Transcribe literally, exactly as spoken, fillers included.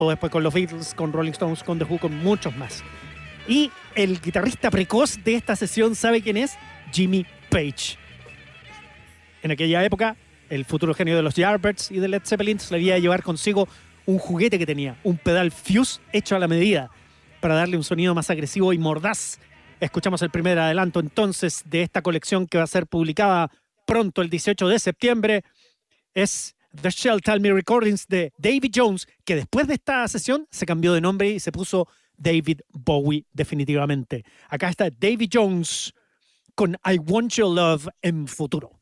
después con los Beatles, con Rolling Stones, con The Who, con muchos más. Y el guitarrista precoz de esta sesión, ¿sabe quién es? Jimmy Page. En aquella época, el futuro genio de los Yardbirds y de Led Zeppelin se le había de llevar consigo un juguete que tenía, un pedal Fuse hecho a la medida para darle un sonido más agresivo y mordaz. Escuchamos el primer adelanto entonces de esta colección que va a ser publicada pronto el dieciocho de septiembre. Es The Shell Tell Me Recordings de Davy Jones, que después de esta sesión se cambió de nombre y se puso David Bowie definitivamente. Acá está Davy Jones con I Want Your Love en futuro.